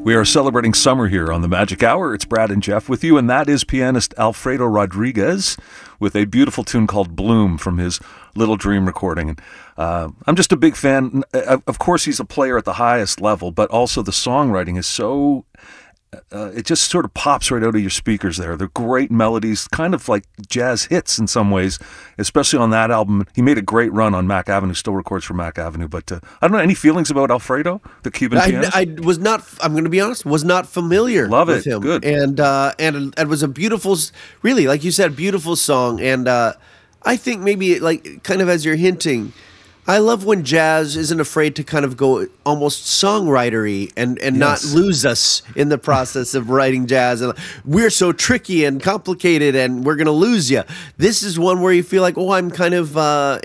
We are celebrating summer here on the Magic Hour. It's Brad and Jeff with you, and that is pianist Alfredo Rodriguez with a beautiful tune called Bloom from his Little Dream recording. And I'm just a big fan. Of course, he's a player at the highest level, but also the songwriting is so... it just sort of pops right out of your speakers there. They're great melodies, kind of like jazz hits in some ways, especially on that album. He made a great run on Mack Avenue, still records for Mack Avenue. But I don't know, any feelings about Alfredo, the Cuban pianist? I was not, I'm going to be honest, was not familiar with him. Good. And it was a beautiful, really, like you said, beautiful song. And I think maybe, like, kind of as you're hinting, I love when jazz isn't afraid to kind of go almost songwritery and Yes. not lose us in the process of writing jazz. And we're so tricky and complicated and we're going to lose you. This is one where you feel like, oh, I'm kind of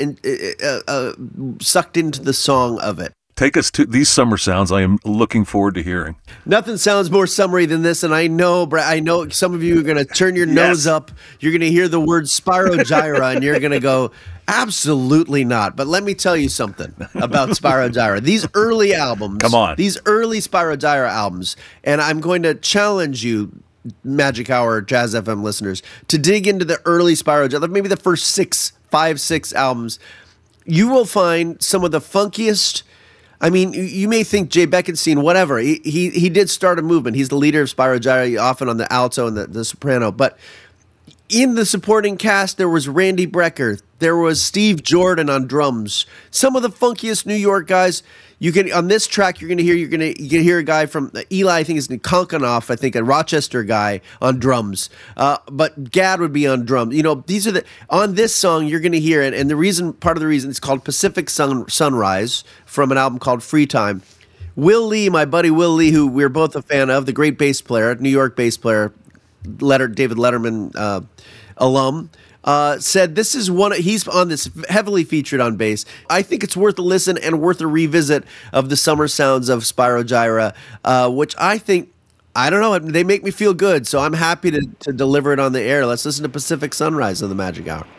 sucked into the song of it. Take us to these summer sounds I am looking forward to hearing. Nothing sounds more summery than this, and I know some of you are going to turn your nose up. You're going to hear the word Spyro Gyra, and you're going to go, absolutely not. But let me tell you something about Spyro Gyra. These early albums, Come on. these early Spyro Gyra albums, and I'm going to challenge you, Magic Hour Jazz FM listeners, to dig into the early Spyro Gyra, maybe the first 6 albums. You will find some of the funkiest. I mean, you may think Jay Beckenstein, whatever. He did start a movement. He's the leader of Spyro Gyra, often on the alto and the soprano. But in the supporting cast, there was Randy Brecker. There was Steve Jordan on drums. Some of the funkiest New York guys. You can on this track. You're going to hear a guy from Eli. I think is Konkonoff. I think a Rochester guy on drums. But Gadd would be on drums. You know, these are on this song you're going to hear it. And part of the reason it's called Pacific Sunrise from an album called Free Time. Will Lee, my buddy Will Lee, who we're both a fan of, the great bass player, New York bass player, David Letterman alum. Said this is he's on this heavily featured on bass. I think it's worth a listen and worth a revisit of the summer sounds of Spyro Gyra, which I think, I don't know, they make me feel good. So I'm happy to deliver it on the air. Let's listen to Pacific Sunrise on the Magic Hour.